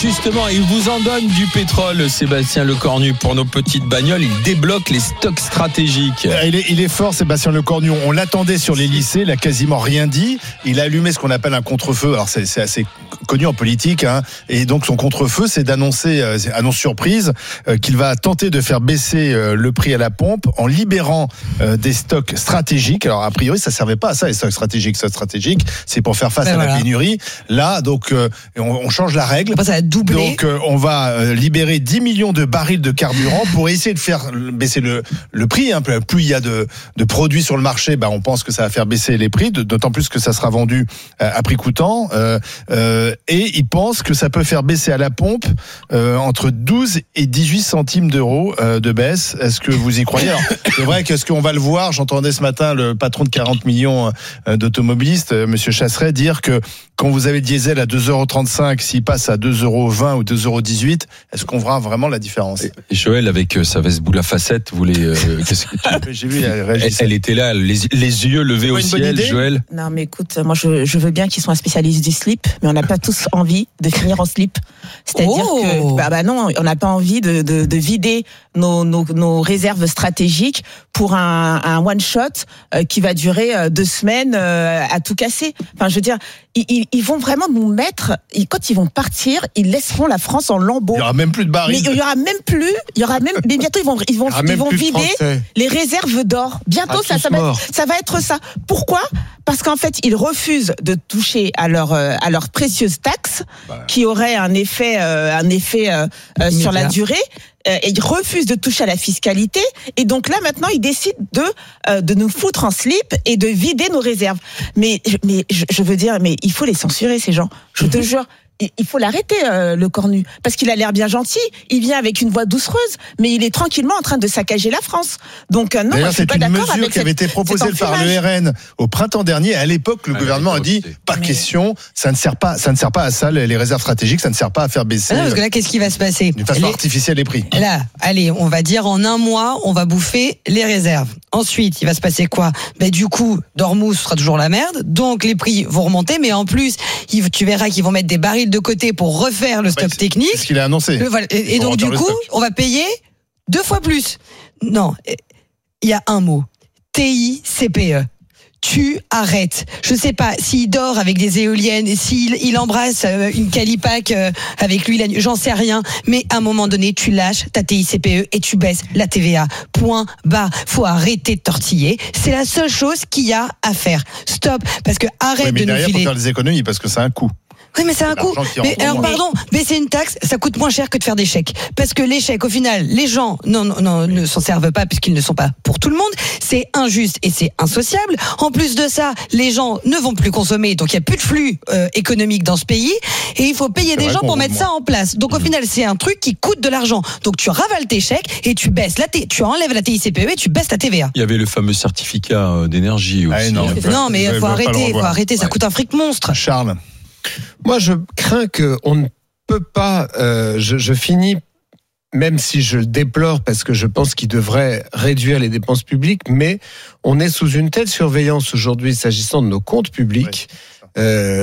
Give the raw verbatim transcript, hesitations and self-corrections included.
justement, il vous en donne du pétrole, Sébastien Lecornu, pour nos petites bagnoles. Il débloque les stocks stratégiques. Il est, il est fort, Sébastien Lecornu. On l'attendait sur les lycées, il a quasiment rien dit. Il a allumé ce qu'on appelle un contre-feu. Alors c'est, c'est assez connu en politique, hein. Et donc son contre-feu, c'est d'annoncer, euh, c'est annonce surprise, euh, qu'il va tenter de faire baisser euh, le prix à la pompe en libérant euh, des stocks stratégiques. Alors a priori, ça servait pas à ça, les stocks stratégiques. Stocks stratégiques, c'est pour faire face ben à voilà. la pénurie. Là, donc, euh, on, on change la règle. Ça va doubler. Donc, euh, on va euh, libérer dix millions de barils de carburant pour essayer de faire baisser le, le prix. Hein. Plus il y a de, de produits sur le marché, bah, on pense que ça va faire baisser les prix, d'autant plus que ça sera vendu à prix coûtant. Euh, euh, et ils pensent que ça peut faire baisser à la pompe euh, entre douze et dix-huit centimes d'euros euh, de baisse. Est-ce que vous y croyez? Alors, c'est vrai qu'est-ce qu'on va le voir? J'entendais ce matin le patron de quarante millions d'automobilistes, Monsieur Chasseret, dire que quand vous avez le diesel à deux euros trente-cinq, s'il passe à deux euros vingt ou deux euros dix-huit, est-ce qu'on verra vraiment la différence? Et Joël, avec sa veste boule à facettes, voulait. Euh, qu'est-ce que tu... J'ai vu, elle, elle, elle était là, les, les yeux levés au ciel, Joël. Non, mais écoute, moi je, je veux bien qu'ils soient un spécialiste du slip, mais on n'a pas tous envie de finir en slip. C'est-à-dire oh. que, bah, bah non, on n'a pas envie de, de, de vider nos, nos, nos réserves stratégiques pour un, un one shot euh, qui va durer euh, deux semaines euh, à tout casser. Enfin, je veux dire. Ils, ils vont vraiment nous mettre. Quand ils vont partir, ils laisseront la France en lambeaux. Il y aura même plus de barils. Mais il y aura même plus. Il y aura même. Mais bientôt ils vont ils vont ils vont vider les réserves d'or. Bientôt ça ça va, ça va être ça. Pourquoi? Parce qu'en fait ils refusent de toucher à leur à leurs précieuses taxes bah. qui auraient un effet euh, un effet euh, euh, sur la durée. Et ils refusent de toucher à la fiscalité, et donc là maintenant ils décident de euh, de nous foutre en slip et de vider nos réserves. Mais mais je, je veux dire, mais il faut les censurer ces gens. Je te jure. Il faut l'arrêter, euh, Lecornu, parce qu'il a l'air bien gentil. Il vient avec une voix doucereuse, mais il est tranquillement en train de saccager la France. Donc euh, non, moi, je suis pas d'accord avec cette. C'est une mesure qui avait été proposée par le R N au printemps dernier. À l'époque, le ah, gouvernement a dit pas mais... question. Ça ne sert pas, ça ne sert pas à ça. Les réserves stratégiques, ça ne sert pas à faire baisser. Ah non, parce que là, qu'est-ce qui va se passer? D'une façon les... artificielle les prix. Là, allez, on va dire en un mois, on va bouffer les réserves. Ensuite, il va se passer quoi? Ben du coup, Dormouz sera toujours la merde. Donc les prix vont remonter, mais en plus, tu verras qu'ils vont mettre des barils de côté pour refaire le stock bah, technique. C'est ce qu'il a annoncé. Le, voilà. Et, et donc du coup, on va payer deux fois plus. Non, il y a un mot. T I C P E. Tu arrêtes. Je sais pas s'il dort avec des éoliennes, s'il il embrasse une calipac avec lui, j'en sais rien. Mais à un moment donné, tu lâches ta T I C P E et tu baisses la T V A. Point barre. Faut arrêter de tortiller. C'est la seule chose qu'il y a à faire. Stop. Parce que arrête oui, mais de nous filer. Faut faire des économies parce que ça a un coût. Oui, mais c'est un coût. Mais alors, pardon, baisser une taxe, ça coûte moins cher que de faire des chèques. Parce que les chèques, au final, les gens non, non, non, ne s'en servent pas puisqu'ils ne sont pas pour tout le monde. C'est injuste et c'est insociable. En plus de ça, les gens ne vont plus consommer, donc il n'y a plus de flux euh, économique dans ce pays. Et il faut payer c'est des gens pour mettre ça en place. Donc au final, c'est un truc qui coûte de l'argent. Donc tu ravales tes chèques et tu baisses la T- tu enlèves la T I C P E et tu baisses ta T V A. Il y avait le fameux certificat d'énergie aussi. Ah, non, hein. non, mais il faut arrêter, faut arrêter. Ça ouais. coûte un fric monstre. Charles. Moi, je crains qu'on ne peut pas. Euh, je, je finis, même si je le déplore, parce que je pense qu'il devrait réduire les dépenses publiques, mais on est sous une telle surveillance aujourd'hui s'agissant de nos comptes publics. Oui. Euh,